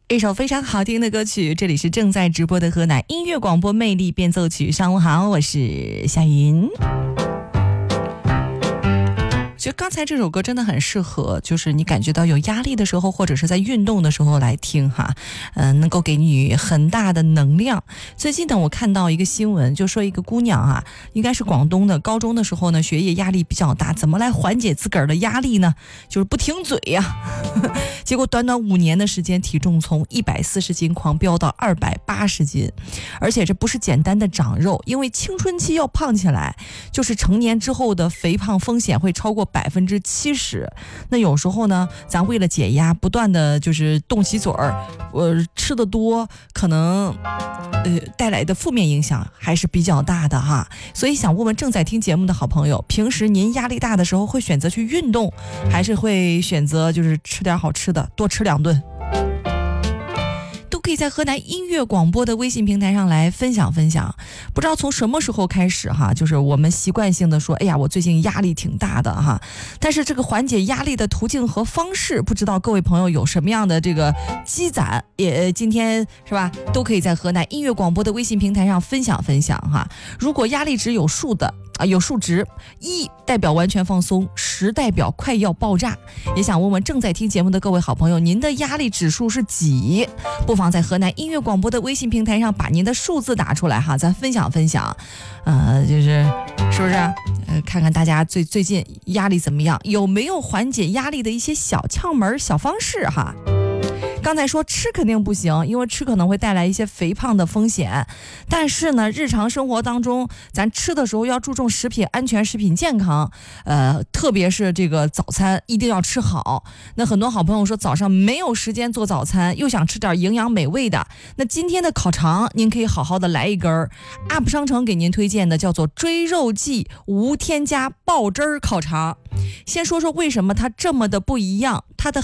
一首非常好听的歌曲，这里是正在直播的河南音乐广播魅力变奏曲。上午好，我是夏云。其实刚才这首歌真的很适合，就是你感觉到有压力的时候，或者是在运动的时候来听哈，能够给你很大的能量。最近呢，我看到一个新闻，就说一个姑娘啊，应该是广东的，高中的时候呢，学业压力比较大，怎么来缓解自个儿的压力呢？就是不听嘴呀。结果短短5年的时间，体重从140斤狂飙到280斤，而且这不是简单的长肉，因为青春期要胖起来，就是成年之后的肥胖风险会超过70%。那有时候呢，咱为了减压，不断的就是动起嘴儿，吃的多，可能带来的负面影响还是比较大的哈。所以想问问正在听节目的好朋友，平时您压力大的时候会选择去运动，还是会选择就是吃点好吃的，多吃2顿？都可以在河南音乐广播的微信平台上来分享分享。不知道从什么时候开始哈，就是我们习惯性的说，哎呀，我最近压力挺大的哈。但是这个缓解压力的途径和方式，不知道各位朋友有什么样的这个积攒，也今天是吧，都可以在河南音乐广播的微信平台上分享分享哈。如果压力值有数的有数值，1代表完全放松，10代表快要爆炸。也想问问正在听节目的各位好朋友，您的压力指数是几？不妨在河南音乐广播的微信平台上把您的数字打出来哈，咱分享分享。就是是不是？看看大家最近压力怎么样，有没有缓解压力的一些小窍门、小方式哈。刚才说吃肯定不行，因为吃可能会带来一些肥胖的风险。但是呢，日常生活当中，咱吃的时候要注重食品安全、食品健康。特别是这个早餐一定要吃好。那很多好朋友说早上没有时间做早餐，又想吃点营养美味的。那今天的烤肠，您可以好好的来一根儿。UP 商城给您推荐的叫做追肉记无添加爆汁儿烤肠。先说说为什么它这么的不一样，它的